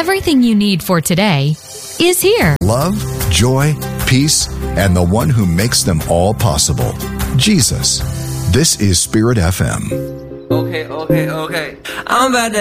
Everything you need for today is here. Love, joy, peace, and the one who makes them all possible, Jesus. This is Spirit FM. Okay. I'm about to